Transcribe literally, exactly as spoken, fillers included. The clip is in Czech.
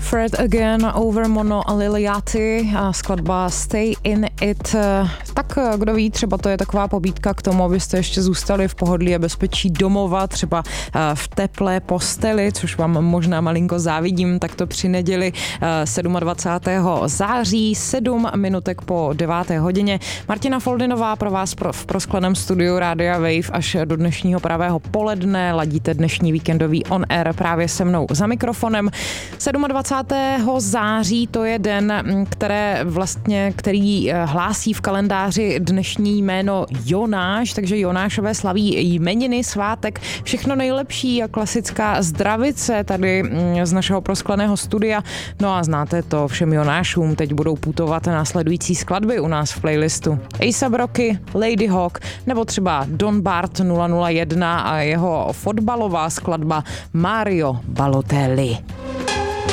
Fred Again over Mono Liliati a skladba Stay in It. Tak kdo ví, třeba to je taková pobídka k tomu, abyste ještě zůstali v pohodlí a bezpečí domova, třeba v teplé posteli, což vám možná malinko závidím, tak to při neděli dvacátého sedmého září, sedm minutek po deváté hodině. Martina Foldinová pro vás pro, v proskleném studiu Rádia Wave až do dnešního pravého poledne. Ladíte dnešní víkendový on air právě se mnou za mikrofonem. dvacátého sedmého září to je den, které vlastně, který hlásí v kalendáři dnešní jméno Jonáš, takže Jonášové slaví jmeniny, svátek, všechno nejlepší a klasická zdravice tady z našeho proskleného studia. No a znáte to, všem Jonášům teď budou putovat následující skladby u nás v playlistu. A$ej ap Rocky, Lady Hawk nebo třeba Don Bart nula nula jedna a jeho fotbalová skladba Mario Balotelli.